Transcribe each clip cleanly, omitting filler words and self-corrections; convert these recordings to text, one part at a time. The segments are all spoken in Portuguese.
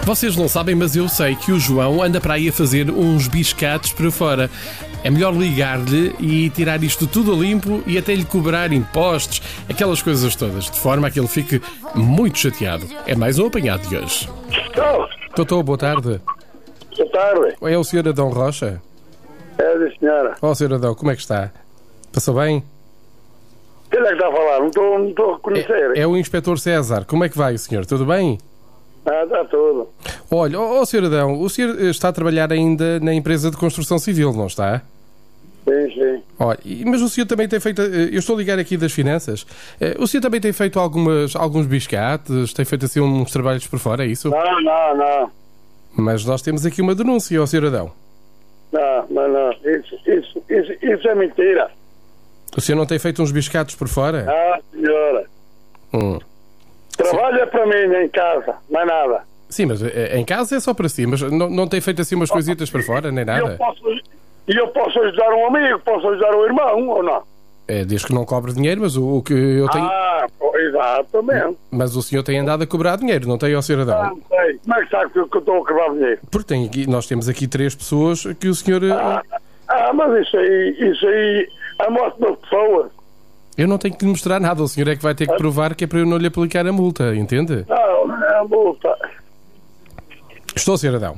Vocês não sabem, mas eu sei que o João anda para aí a fazer uns biscates para fora. É melhor ligar-lhe e tirar isto tudo a limpo e até lhe cobrar impostos, aquelas coisas todas, de forma a que ele fique muito chateado. É mais um apanhado de hoje. Doutor, boa tarde. Boa tarde. É o Sr. Adão Rocha? É, sim, senhora. Sr. Adão, como é que está? Passou bem? Quem é que está a falar? Não estou a reconhecer. É o Inspetor César. Como é que vai, senhor? Tudo bem? Está tudo. Olha, Sr. Adão, o senhor está a trabalhar ainda na empresa de construção civil, não está? Sim. Olha, mas o senhor também tem feito... Eu estou a ligar aqui das finanças. O senhor também tem feito alguns biscates? Tem feito assim uns trabalhos por fora, é isso? Não. Mas nós temos aqui uma denúncia, ó Sr. Adão. Não. Isso é mentira. O senhor não tem feito uns biscates por fora? Senhora. Trabalho é para mim, em casa, mais nada. Sim, mas em casa é só para si, mas não tem feito assim umas coisitas por fora, nem nada? Eu posso ajudar um amigo, posso ajudar um irmão, ou não? Diz que não cobre dinheiro, mas o que eu tenho... Exatamente. Mas o senhor tem andado a cobrar dinheiro, não tem, ó Sr. Adão? Não sei. Como é que sabe que eu estou a cobrar dinheiro? Porque nós temos aqui 3 pessoas que o senhor... Mas isso aí, a morte das pessoas. Eu não tenho que lhe mostrar nada, o senhor é que vai ter que provar que é para eu não lhe aplicar a multa, entende? Não é a multa. Estou, Sr. Adão?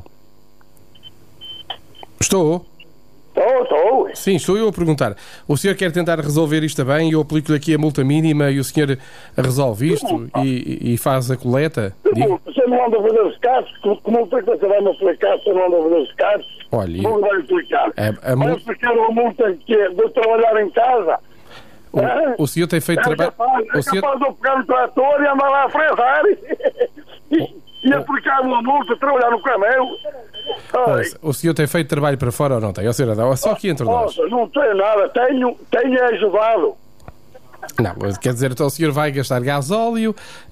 Estou? Estou. Sim, estou eu a perguntar. O senhor quer tentar resolver isto bem e eu aplico-lhe aqui a multa mínima e o senhor resolve isto e faz a coleta? Você não anda a fazer os casos? Como é que você vai me aplicar se eu não anda a fazer os casos? Olha, não vai aplicar. Vai aplicar uma multa de trabalhar em casa? O senhor tem feito trabalho... capaz de eu pegar no trator e andar lá a fresar e aplicar uma multa, trabalhar no camelo. O senhor tem feito trabalho para fora ou não tem? Sr. Adão, só aqui entre nós. Não tenho nada, tenho ajudado. Não, quer dizer, então o senhor vai gastar gasóleo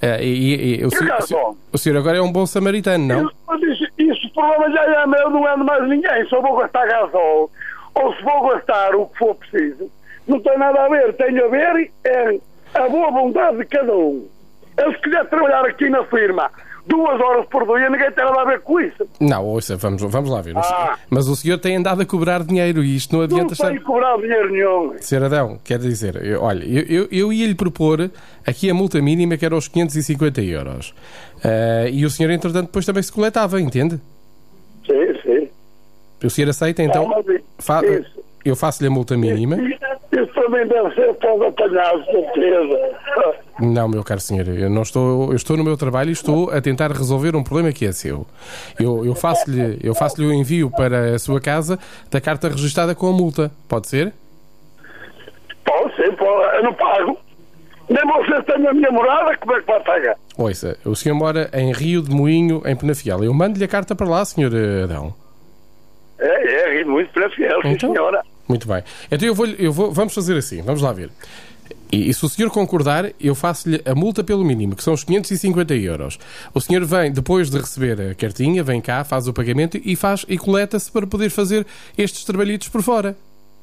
o senhor agora é um bom samaritano, não? Isso o problema já é meu, não é de mais ninguém. Se eu vou gastar gasóleo ou se vou gastar o que for preciso, não tem nada a ver. Tenho a ver a boa vontade de cada um. Eu, se quiser trabalhar aqui na firma 2 horas por dia, ninguém tem nada a ver com isso. Não, ouça, vamos lá ver. Mas o senhor tem andado a cobrar dinheiro e isto não adianta estar... Não tenho cobrar dinheiro nenhum. Sr. Adão, quer dizer, olha, eu ia-lhe propor aqui a multa mínima que era os 550 euros. E o senhor, entretanto, depois também se coletava, entende? Sim. O senhor aceita, então? Eu faço-lhe a multa mínima. Isso também deve ser para os apanhados, certeza. Não, meu caro senhor, eu estou no meu trabalho e estou a tentar resolver um problema que é seu. Eu faço-lhe o envio para a sua casa da carta registada com a multa. Pode ser? Pode ser, eu não pago. Nem vocês têm a minha morada, como é que vai pagar? Ouça, o senhor mora em Rio de Moinho, em Penafiel. Eu mando-lhe a carta para lá, senhor Adão. É Rio de Moinho, Penafiel, sim, senhora. Muito bem. Então vamos fazer assim, vamos lá ver. E se o senhor concordar, eu faço-lhe a multa pelo mínimo, que são os 550 euros. O senhor vem, depois de receber a cartinha, vem cá, faz o pagamento e coleta-se para poder fazer estes trabalhitos por fora.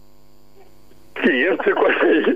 550 euros.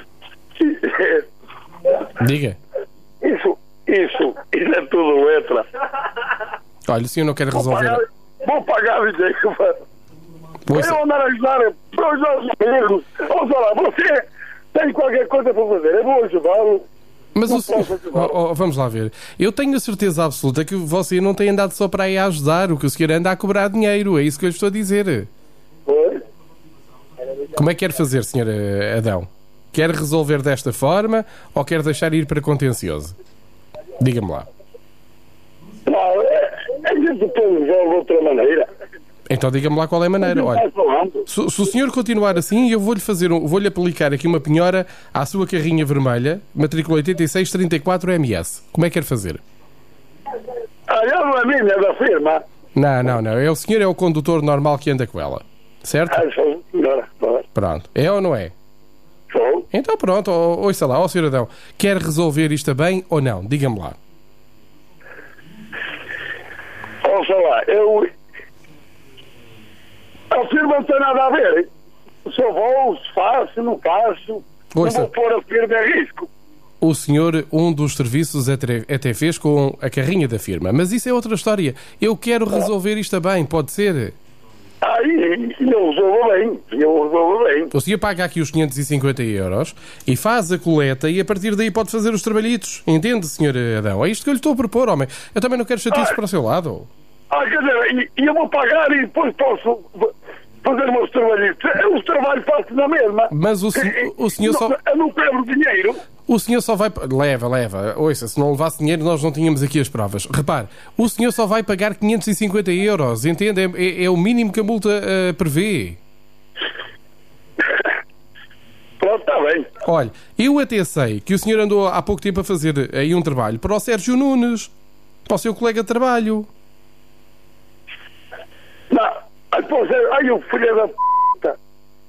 Diga. Isso é tudo letra. Olha, o senhor não quer resolver... Vou pagar o dinheiro. Eu andar a ajudar os amigos. Ou sei lá, você tem qualquer coisa para fazer, eu vou ajudá-lo. Mas vamos lá ver. Eu tenho a certeza absoluta que você não tem andado só para aí a ajudar, o que o senhor anda a cobrar dinheiro, é isso que eu lhe estou a dizer. Pois. Como é que quer fazer, senhor Adão? Quer resolver desta forma ou quer deixar ir para contencioso? Diga-me lá. Não, a gente depois resolve de outra maneira. Então diga-me lá qual é a maneira. Olha, se o senhor continuar assim, eu vou-lhe aplicar aqui uma penhora à sua carrinha vermelha, matrícula 8634 MS. Como é que quer fazer? Ela não é minha, é da firma. Não. O senhor é o condutor normal que anda com ela. Certo? Sou. Pronto. É ou não é? Sou. Então pronto, ouça lá, ó cidadão. Quer resolver isto bem ou não? Diga-me lá. Ouça lá, a firma não tem nada a ver. Se eu vou, se faço, se não faço, não vou pôr a firma em risco. o senhor um dos serviços até fez com a carrinha da firma. Mas isso é outra história. Eu quero resolver isto bem, pode ser? Aí eu resolvo bem. O senhor paga aqui os 550 euros e faz a coleta e a partir daí pode fazer os trabalhitos. Entende, senhor Adão? É isto que eu lhe estou a propor, homem. Eu também não quero chatices para o seu lado. Quer dizer, e eu vou pagar e depois posso fazer meus trabalhitos. Os trabalhos faço na mesma. Mas o senhor só... Eu não quero dinheiro. O senhor só vai... Leva. Ouça, se não levasse dinheiro nós não tínhamos aqui as provas. Repare, o senhor só vai pagar 550 euros, entende? É o mínimo que a multa prevê. Pronto, está bem. Olha, eu até sei que o senhor andou há pouco tempo a fazer aí um trabalho para o Sérgio Nunes, para o seu colega de trabalho. Não, ai, o filho da puta.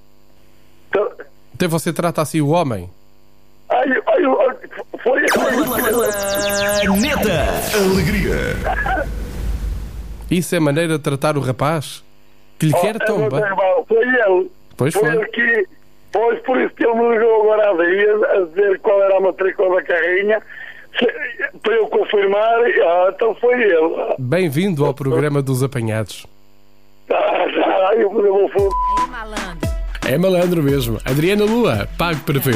Até você trata assim o homem. Foi Planeta Alegria. Isso é maneira de tratar o rapaz? Que lhe quer tão bem. Foi ele. Pois foi. Ele que... Pois, por isso que ele me ligou agora há dias a dizer qual era a matrícula da carrinha, para eu confirmar. Então foi ele. Bem-vindo ao programa dos apanhados. Eu vou... É malandro mesmo. Adriana Lua, pago para ver.